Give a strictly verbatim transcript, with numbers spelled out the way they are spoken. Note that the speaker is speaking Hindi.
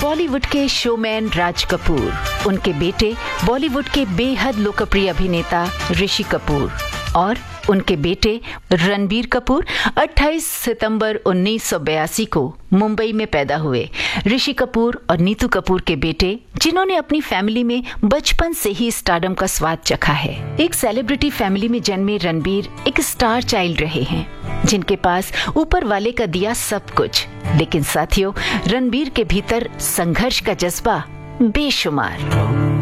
बॉलीवुड के शोमैन राज कपूर, उनके बेटे बॉलीवुड के बेहद लोकप्रिय अभिनेता ऋषि कपूर और उनके बेटे रणबीर कपूर अट्ठाईस सितंबर उन्नीस सौ बयासी को मुंबई में पैदा हुए। ऋषि कपूर और नीतू कपूर के बेटे, जिन्होंने अपनी फैमिली में बचपन से ही स्टारडम का स्वाद चखा है। एक सेलिब्रिटी फैमिली में जन्मे रणबीर एक स्टार चाइल्ड रहे हैं, जिनके पास ऊपर वाले का दिया सब कुछ। लेकिन साथियों, रणबीर के भीतर संघर्ष का जज्बा बेशुमार।